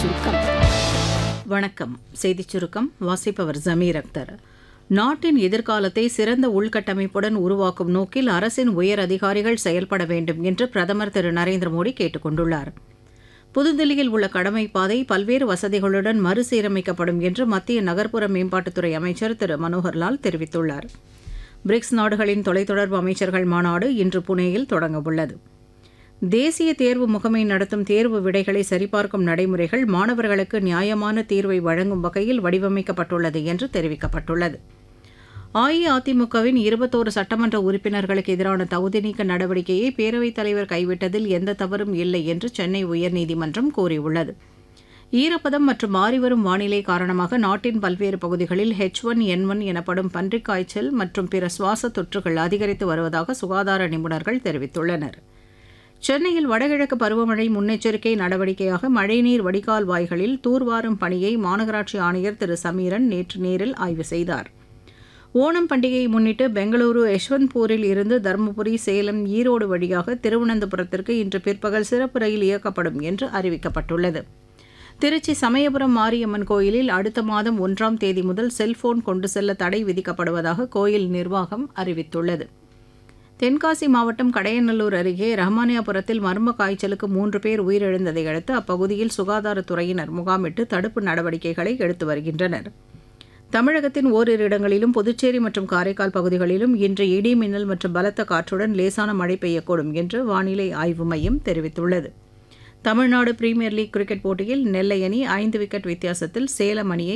சுருக்கம். வணக்கம். செய்திச் சுருக்கம் வாசிப்பவர் ஜமீர் அக்தர். நாட்டின் எதிர்காலத்தை சிறந்த உள்கட்டமைப்புடன் உருவாக்கும் நோக்கில் அரசின் உயர் அதிகாரிகள் செயல்பட வேண்டும் என்று பிரதமர் திரு நரேந்திர மோடி கேட்டுக் கொண்டுள்ளார். புதுதில்லியில் உள்ள கடமைப்பாதை பல்வேறு வசதிகளுடன் மறுசீரமைக்கப்படும் என்று மத்திய நகர்ப்புற மேம்பாட்டுத்துறை அமைச்சர் திரு மனோகர்லால் தெரிவித்துள்ளார். பிரிக்ஸ் நாடுகளின் தொலைத்தொடர்பு அமைச்சர்கள் மாநாடு இன்று புனேயில் தொடங்கவுள்ளது. தேசிய தேர்வு முகமை நடத்தும் தேர்வு விடைகளை சரிபார்க்கும் நடைமுறைகள் மாணவர்களுக்கு நியாயமான தீர்வை வழங்கும் வகையில் வடிவமைக்கப்பட்டுள்ளது என்று தெரிவிக்கப்பட்டுள்ளது. அஇஅதிமுகவின் 21 சட்டமன்ற உறுப்பினர்களுக்கு எதிரான தகுதி நீக்க நடவடிக்கையை பேரவைத் தலைவர் கைவிட்டதில் எந்த தவறும் இல்லை என்று சென்னை உயர்நீதிமன்றம் கூறியுள்ளது. ஈரப்பதம் மற்றும் மாறிவரும் வானிலை காரணமாக நாட்டின் பல்வேறு பகுதிகளில் H1N1 எனப்படும் பன்றிக் காய்ச்சல் மற்றும் பிற சுவாச தொற்றுகள் அதிகரித்து வருவதாக சுகாதார நிபுணர்கள் தெரிவித்துள்ளனர். சென்னையில் வடகிழக்கு பருவமழை முன்னெச்சரிக்கை நடவடிக்கையாக மழைநீர் வடிகால் வாய்களில் தூர்வாரும் பணியை மாநகராட்சி ஆணையர் திரு சமீரன் நேற்று நேரில் ஆய்வு செய்தார். ஓணம் பண்டிகையை முன்னிட்டு பெங்களூரு யஷ்வந்த்பூரில் இருந்து தருமபுரி, சேலம், ஈரோடு வழியாக திருவனந்தபுரத்திற்கு இன்று பிற்பகல் சிறப்பு ரயில் இயக்கப்படும் என்று அறிவிக்கப்பட்டுள்ளது. திருச்சி சமயபுரம் மாரியம்மன் கோயிலில் அடுத்த மாதம் 1ஆம் தேதி முதல் செல்போன் கொண்டு செல்ல தடை விதிக்கப்படுவதாக கோயில் நிர்வாகம் அறிவித்துள்ளது. தென்காசி மாவட்டம் கடையநல்லூர் அருகே ரஹ்மானியாபுரத்தில் மர்ம காய்ச்சலுக்கு 3 பேர் உயிரிழந்ததை அடுத்து அப்பகுதியில் சுகாதாரத்துறையினர் முகாமிட்டு தடுப்பு நடவடிக்கைகளை எடுத்து வருகின்றனர். தமிழகத்தின் ஓரிரு இடங்களிலும் புதுச்சேரி மற்றும் காரைக்கால் பகுதிகளிலும் இன்று இடி மின்னல் மற்றும் பலத்த காற்றுடன் லேசான மழை பெய்யக்கூடும் என்று வானிலை ஆய்வு மையம் தெரிவித்துள்ளது. தமிழ்நாடு பிரீமியர் லீக் கிரிக்கெட் போட்டியில் நெல்லை அணி 5 விக்கெட் வித்தியாசத்தில் சேலம் அணியை